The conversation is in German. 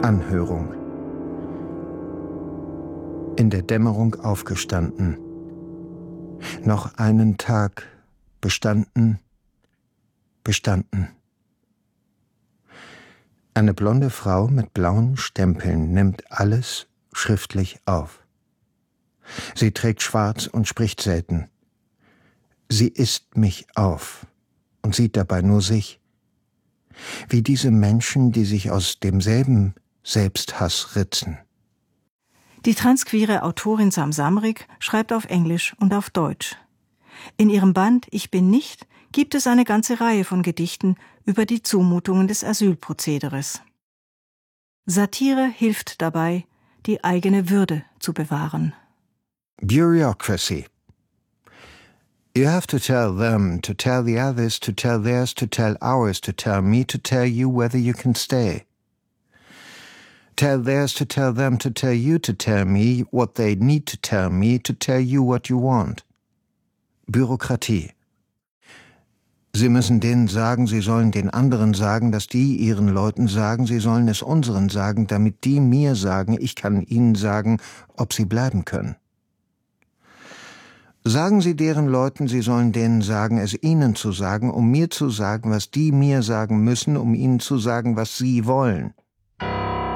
Anhörung. In der Dämmerung aufgestanden. Noch einen Tag bestanden. Eine blonde Frau mit blauen Stempeln nimmt alles schriftlich auf. Sie trägt schwarz und spricht selten. Sie isst mich auf und sieht dabei nur sich. Wie diese Menschen, die sich aus demselben Selbsthass ritzen. Die transqueere Autorin Sam Samrick schreibt auf Englisch und auf Deutsch. In ihrem Band Ich bin nicht gibt es eine ganze Reihe von Gedichten über die Zumutungen des Asylprozederes. Satire hilft dabei, die eigene Würde zu bewahren. Bureaucracy. You have to tell them, to tell the others, to tell theirs, to tell ours, to tell me, to tell you whether you can stay. Tell theirs to tell them, to tell you, to tell me what they need to tell me, to tell you what you want. Bürokratie. Sie müssen denen sagen, sie sollen den anderen sagen, dass die ihren Leuten sagen, sie sollen es unseren sagen, damit die mir sagen, ich kann ihnen sagen, ob sie bleiben können. Sagen Sie deren Leuten, sie sollen denen sagen, es ihnen zu sagen, um mir zu sagen, was die mir sagen müssen, um ihnen zu sagen, was sie wollen.